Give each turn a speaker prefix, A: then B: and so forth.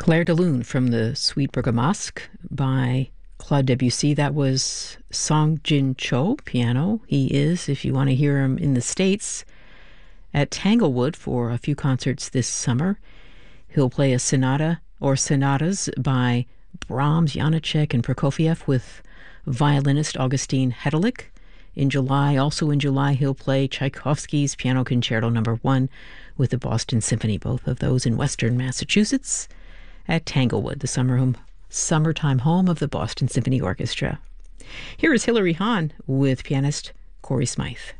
A: Claire de Lune from the Suite Bergamasque by Claude Debussy. That was Song Jin Cho, piano. He is, if you want to hear him in the States, at Tanglewood for a few concerts this summer. He'll play a sonata or sonatas by Brahms, Janacek, and Prokofiev with violinist Augustine Hedelich. Also in July, he'll play Tchaikovsky's Piano Concerto No. 1 with the Boston Symphony, both of those in Western Massachusetts at Tanglewood, the summertime home of the Boston Symphony Orchestra. Here is Hilary Hahn with pianist Corey Smythe.